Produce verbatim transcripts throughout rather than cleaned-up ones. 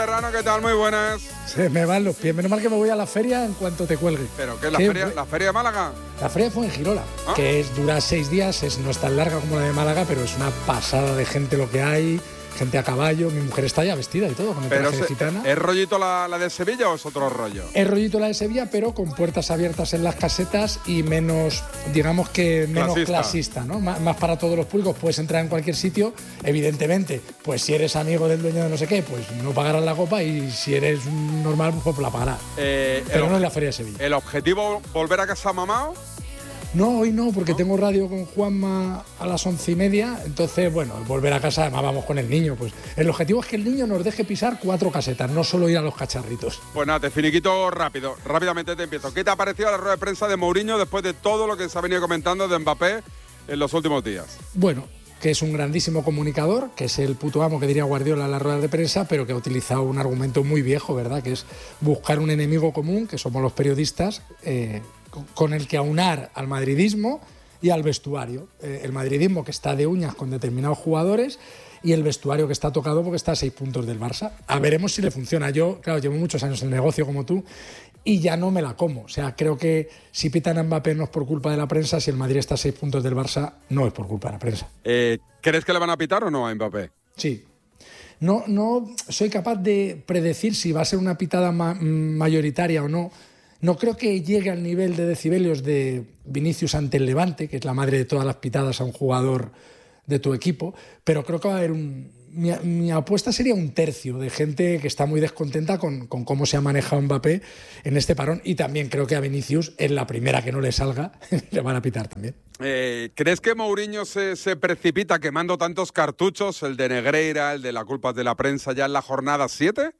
Serrano, ¿qué tal? Muy buenas. Se me van los pies. Menos mal que me voy a la feria en cuanto te cuelgue. ¿Pero qué es la ¿Qué? feria, la feria de Málaga? La feria fue en Girola, ¿Ah? que es, dura seis días, es, no es tan larga como la de Málaga, pero es una pasada de gente lo que hay, gente a caballo. Mi mujer está ya vestida y todo, con el Pero traje de se, gitana. ¿Es rollito la, la de Sevilla o es otro rollo? Es rollito la de Sevilla, pero con puertas abiertas en las casetas y menos, digamos que menos Clasista. clasista, ¿no? Más, más para todos los públicos. Puedes entrar en cualquier sitio, evidentemente, pues si eres amigo del dueño de no sé qué, pues no pagarás la copa, y si eres un normal, pues la pagarás. Eh, pero el, no en la feria de Sevilla. ¿El objetivo volver a casa mamao? No, hoy no, porque ¿No? tengo radio con Juanma a las once y media. Entonces, bueno, volver a casa, además vamos con el niño. Pues el objetivo es que el niño nos deje pisar cuatro casetas, no solo ir a los cacharritos. Pues nada, te finiquito rápido. Rápidamente te empiezo. ¿Qué te ha parecido la rueda de prensa de Mourinho después de todo lo que se ha venido comentando de Mbappé en los últimos días? Bueno, que es un grandísimo comunicador, que es el puto amo que diría Guardiola en las ruedas de prensa, pero que ha utilizado un argumento muy viejo, ¿verdad? Que es buscar un enemigo común, que somos los periodistas, eh, con el que aunar al madridismo y al vestuario. Eh, el madridismo que está de uñas con determinados jugadores y el vestuario que está tocado porque está a seis puntos del Barça. A veremos si le funciona. Yo, claro, llevo muchos años en el negocio como tú y ya no me la como. O sea, creo que si pitan a Mbappé no es por culpa de la prensa, si el Madrid está a seis puntos del Barça no es por culpa de la prensa. Eh, ¿Crees que le van a pitar o no a Mbappé? Sí. No, no soy capaz de predecir si va a ser una pitada ma- mayoritaria o no. No creo que llegue al nivel de decibelios de Vinicius ante el Levante, que es la madre de todas las pitadas a un jugador de tu equipo, pero creo que va a haber un... Mi, mi apuesta sería un tercio de gente que está muy descontenta con, con cómo se ha manejado Mbappé en este parón, y también creo que a Vinicius, en la primera que no le salga, le van a pitar también. Eh, ¿Crees que Mourinho se, se precipita quemando tantos cartuchos, el de Negreira, el de la culpa de la prensa, ya en la jornada siete?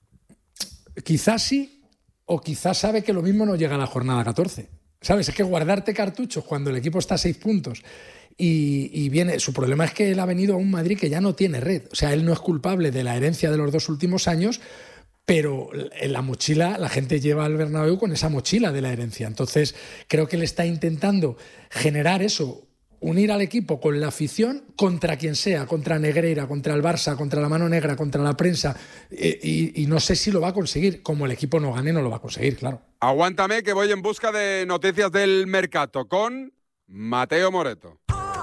Quizás sí, o quizás sabe que lo mismo no llega a la jornada catorce. ¿Sabes? Es que guardarte cartuchos cuando el equipo está a seis puntos y, y viene... Su problema es que él ha venido a un Madrid que ya no tiene red. O sea, él no es culpable de la herencia de los dos últimos años, pero en la mochila, la gente lleva al Bernabéu con esa mochila de la herencia. Entonces, creo que él está intentando generar eso, unir al equipo con la afición contra quien sea, contra Negreira, contra el Barça, contra la mano negra, contra la prensa, y, y no sé si lo va a conseguir. Como el equipo no gane, no lo va a conseguir, claro. Aguántame que voy en busca de noticias del mercado con Mateo Moreto.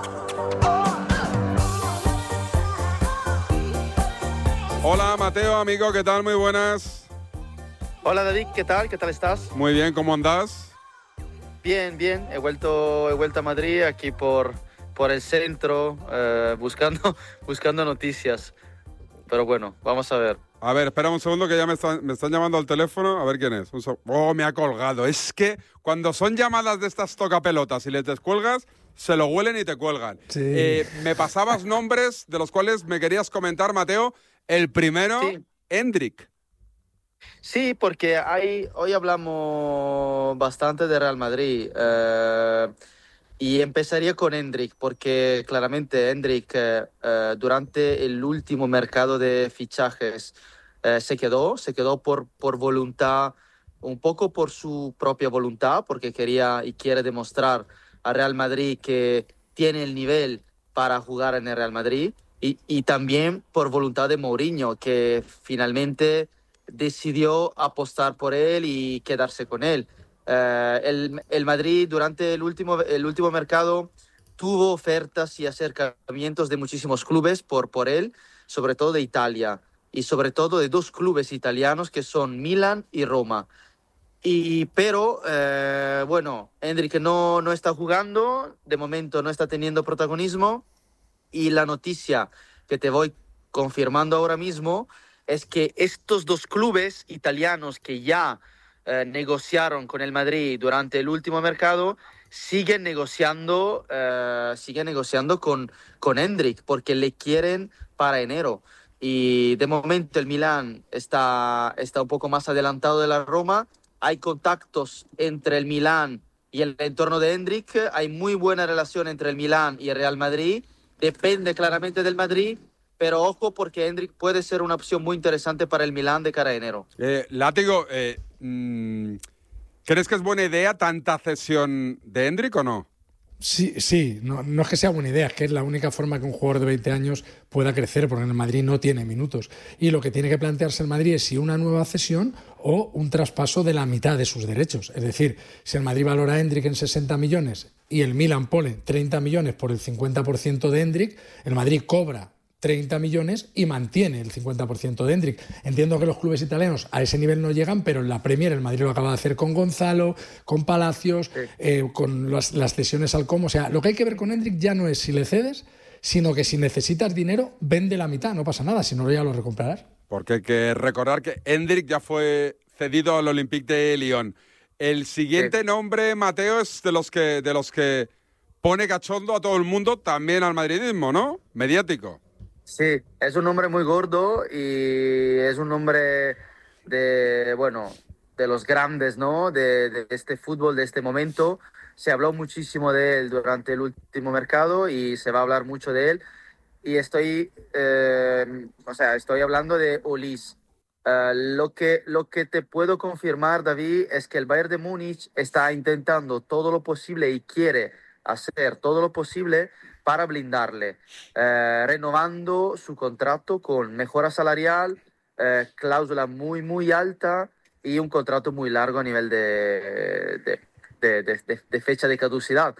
Hola Mateo, amigo, ¿qué tal? Muy buenas. Hola David, ¿qué tal? ¿Qué tal estás? Muy bien, ¿cómo andás? Bien, bien. He vuelto, he vuelto a Madrid, aquí por, por el centro, eh, buscando, buscando noticias. Pero bueno, vamos a ver. A ver, espera un segundo que ya me están, me están llamando al teléfono. A ver quién es. Un seg- oh, me ha colgado. Es que cuando son llamadas de estas tocapelotas y les descuelgas, se lo huelen y te cuelgan. Sí. Eh, me pasabas nombres de los cuales me querías comentar, Mateo. El primero, Sí. Endrick. Sí, porque hay, hoy hablamos bastante de Real Madrid. eh, y empezaría con Endrick, porque claramente Endrick eh, eh, durante el último mercado de fichajes eh, se quedó, se quedó por, por voluntad, un poco por su propia voluntad, porque quería y quiere demostrar a Real Madrid que tiene el nivel para jugar en el Real Madrid, y, y también por voluntad de Mourinho, que finalmente decidió apostar por él y quedarse con él. Eh, el, el Madrid durante el último, el último mercado tuvo ofertas y acercamientos de muchísimos clubes por, por él, sobre todo de Italia, y sobre todo de dos clubes italianos que son Milan y Roma. Y, pero, eh, bueno, Endrick no, no está jugando, de momento no está teniendo protagonismo, y la noticia que te voy confirmando ahora mismo es que estos dos clubes italianos que ya eh, negociaron con el Madrid durante el último mercado siguen negociando, eh, siguen negociando con, con Endrick, porque le quieren para enero. Y de momento el Milán está, está un poco más adelantado de la Roma. Hay contactos entre el Milán y el entorno de Endrick. Hay muy buena relación entre el Milán y el Real Madrid. Depende claramente del Madrid, pero ojo, porque Endrick puede ser una opción muy interesante para el Milán de cara a enero. Eh, Látigo, eh, mm, ¿crees que es buena idea tanta cesión de Endrick o no? Sí, sí, no, no es que sea buena idea, es que es la única forma que un jugador de veinte años pueda crecer, porque en el Madrid no tiene minutos. Y lo que tiene que plantearse el Madrid es si una nueva cesión o un traspaso de la mitad de sus derechos. Es decir, si el Madrid valora a Endrick en sesenta millones y el Milan pone treinta millones por el cincuenta por ciento de Endrick, el Madrid cobra treinta millones y mantiene el cincuenta por ciento de Endrick. Entiendo que los clubes italianos a ese nivel no llegan, pero en la Premier el Madrid lo acaba de hacer con Gonzalo, con Palacios, sí. eh, con las, las cesiones al Como. O sea, lo que hay que ver con Endrick ya no es si le cedes, sino que si necesitas dinero, vende la mitad, no pasa nada, si no ya lo recomprarás. Porque hay que recordar que Endrick ya fue cedido al Olympique de Lyon. El siguiente sí. nombre, Mateo, es de los que de los que pone cachondo a todo el mundo, también al madridismo, ¿no? Mediático. Sí, es un nombre muy gordo y es un nombre de, bueno, de los grandes, ¿no? De, de este fútbol, de este momento. Se habló muchísimo de él durante el último mercado y se va a hablar mucho de él. Y estoy, eh, o sea, estoy hablando de Olise. Uh, lo que, lo que te puedo confirmar, David, es que el Bayern de Múnich está intentando todo lo posible y quiere hacer todo lo posible para blindarle, eh, renovando su contrato con mejora salarial, eh, cláusula muy, muy alta y un contrato muy largo a nivel de, de, de, de, de, de fecha de caducidad.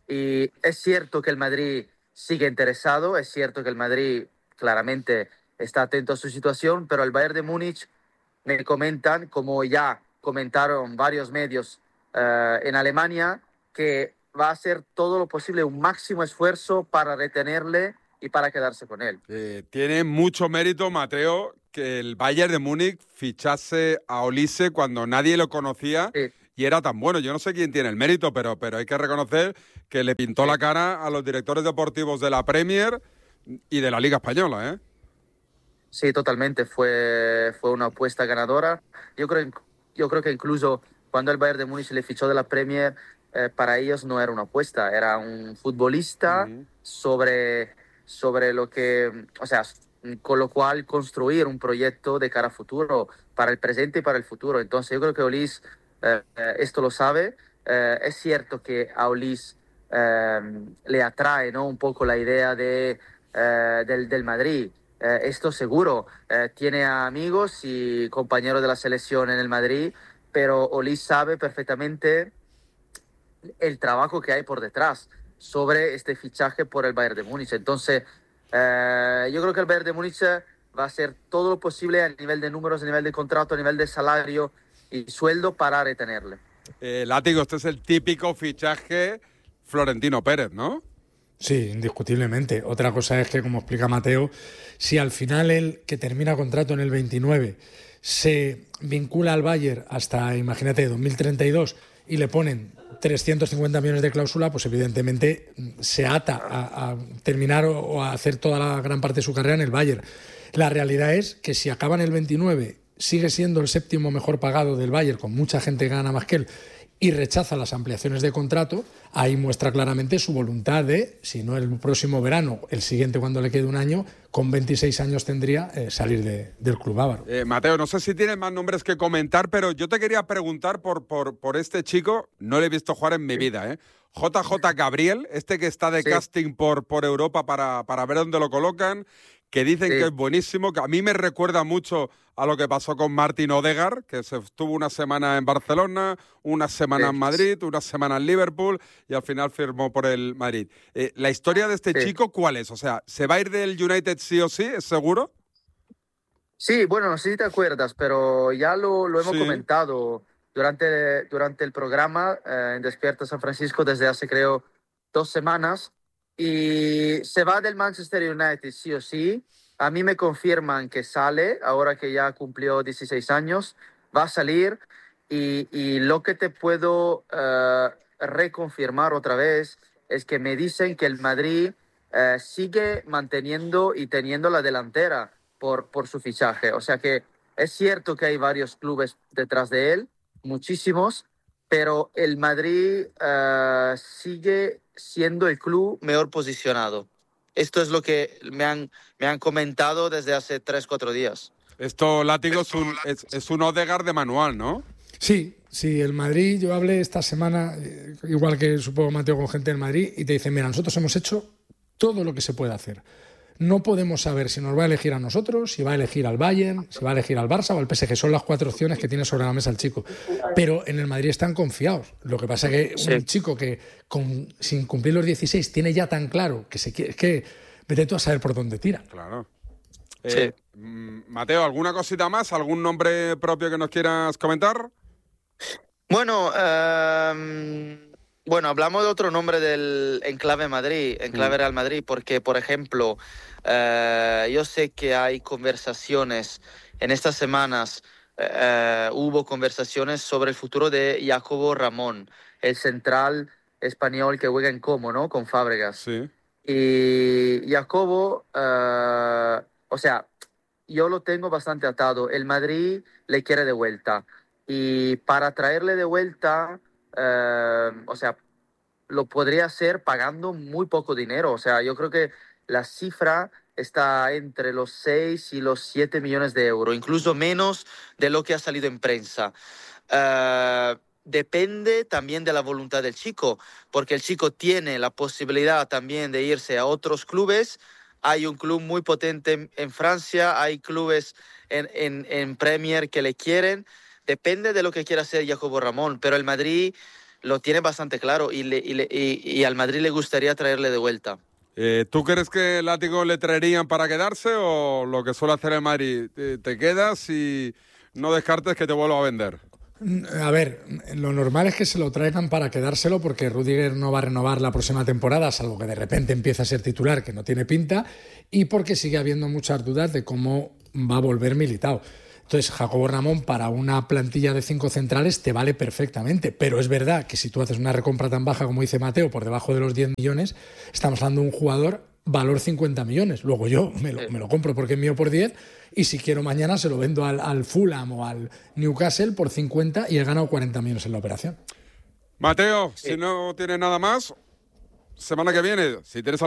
Y es cierto que el Madrid sigue interesado, es cierto que el Madrid claramente está atento a su situación, pero el Bayern de Múnich me comentan, como ya comentaron varios medios eh, en Alemania, que va a hacer todo lo posible, un máximo esfuerzo para retenerle y para quedarse con él. Eh, tiene mucho mérito, Mateo, que el Bayern de Múnich fichase a Olise cuando nadie lo conocía sí. y era tan bueno. Yo no sé quién tiene el mérito, pero, pero hay que reconocer que le pintó sí. la cara a los directores deportivos de la Premier y de la Liga Española, ¿eh? Sí, totalmente. Fue, fue una apuesta ganadora. Yo creo, yo creo que incluso cuando el Bayern de Múnich le fichó de la Premier, Eh, para ellos no era una apuesta, era un futbolista uh-huh. sobre, sobre lo que, o sea, con lo cual construir un proyecto de cara a futuro, para el presente y para el futuro. Entonces yo creo que Olise eh, esto lo sabe. Eh, es cierto que a Olise eh, le atrae, ¿no?, un poco la idea de, eh, del, del Madrid. Eh, esto seguro. Eh, tiene amigos y compañeros de la selección en el Madrid, pero Olise sabe perfectamente el trabajo que hay por detrás sobre este fichaje por el Bayern de Múnich. Entonces, eh, yo creo que el Bayern de Múnich va a hacer todo lo posible a nivel de números, a nivel de contrato, a nivel de salario y sueldo para retenerle. Eh, Látigo, este es el típico fichaje Florentino Pérez, ¿no? Sí, indiscutiblemente. Otra cosa es que, como explica Mateo, si al final él, que termina contrato en el veintinueve, se vincula al Bayern hasta, imagínate, dos mil treinta y dos y le ponen trescientos cincuenta millones de cláusula, pues evidentemente se ata a, a terminar o, o a hacer toda la gran parte de su carrera en el Bayern. La realidad es que si acaba en el veintinueve, sigue siendo el séptimo mejor pagado del Bayern, con mucha gente que gana más que él, y rechaza las ampliaciones de contrato, ahí muestra claramente su voluntad de, si no el próximo verano, el siguiente cuando le quede un año, con veintiséis años tendría eh, salir de, del club bávaro. Eh, Mateo, no sé si tienes más nombres que comentar, pero yo te quería preguntar por, por, por este chico, no le he visto jugar en mi vida, ¿eh? J J Gabriel, este que está de sí. casting por, por Europa para, para ver dónde lo colocan, que dicen sí. que es buenísimo, que a mí me recuerda mucho a lo que pasó con Martin Odegaard, que se estuvo una semana en Barcelona, una semana sí. en Madrid, una semana en Liverpool y al final firmó por el Madrid. Eh, ¿La historia de este sí. chico cuál es? O sea, ¿se va a ir del United sí o sí? ¿Es seguro? Sí, bueno, no sé si te acuerdas, pero ya lo, lo hemos sí. comentado durante, durante el programa eh, en Despierta San Francisco desde hace, creo, dos semanas. Y se va del Manchester United sí o sí. A mí me confirman que sale, ahora que ya cumplió dieciséis años, va a salir. Y, y lo que te puedo uh, reconfirmar otra vez es que me dicen que el Madrid uh, sigue manteniendo y teniendo la delantera por, por su fichaje. O sea que es cierto que hay varios clubes detrás de él, muchísimos, pero el Madrid uh, sigue siendo el club mejor posicionado. Esto es lo que me han, me han comentado desde hace tres, cuatro días. Esto, Látigo, es un, es, es un Odegaard de manual, ¿no? Sí, Si el Madrid, yo hablé esta semana, igual que supongo Mateo, con gente del Madrid, y te dicen, mira, nosotros hemos hecho todo lo que se puede hacer. No podemos saber si nos va a elegir a nosotros, si va a elegir al Bayern, si va a elegir al Barça o al P S G. Son las cuatro opciones que tiene sobre la mesa el chico. Pero en el Madrid están confiados. Lo que pasa es que sí. un chico que con, sin cumplir los dieciséis tiene ya tan claro que se quiere, es que vete tú a saber por dónde tira. Claro. Eh, sí. Mateo, ¿alguna cosita más? ¿Algún nombre propio que nos quieras comentar? Bueno, um, bueno, hablamos de otro nombre del Enclave Madrid, Enclave Real Madrid, porque, por ejemplo, uh, yo sé que hay conversaciones en estas semanas, uh, hubo conversaciones sobre el futuro de Jacobo Ramón, el central español que juega en Como, ¿no? Con Fábregas. Sí. Y Jacobo, uh, o sea, yo lo tengo bastante atado. El Madrid le quiere de vuelta. Y para traerle de vuelta, eh, o sea, lo podría hacer pagando muy poco dinero. O sea, yo creo que la cifra está entre los seis y los siete millones de euros, incluso menos de lo que ha salido en prensa. Eh, depende también de la voluntad del chico, porque el chico tiene la posibilidad también de irse a otros clubes. Hay un club muy potente en, en Francia, hay clubes en, en, en Premier que le quieren. Depende de lo que quiera hacer Jacobo Ramón, pero el Madrid lo tiene bastante claro y, le, y, le, y, y al Madrid le gustaría traerle de vuelta. Eh, ¿Tú crees que el látigo le traerían para quedarse o lo que suele hacer el Madrid? Te, te quedas y no descartes que te vuelva a vender. A ver, lo normal es que se lo traigan para quedárselo porque Rudiger no va a renovar la próxima temporada, salvo que de repente empiece a ser titular, que no tiene pinta, y porque sigue habiendo muchas dudas de cómo va a volver Militao. Entonces, Jacobo Ramón para una plantilla de cinco centrales te vale perfectamente, pero es verdad que si tú haces una recompra tan baja como dice Mateo, por debajo de los diez millones, estamos hablando de un jugador valor cincuenta millones. Luego yo me lo, me lo compro porque es mío por diez y si quiero mañana se lo vendo al, al Fulham o al Newcastle por cincuenta y he ganado cuarenta millones en la operación. Mateo, sí. Si no tienes nada más, semana que viene, si tienes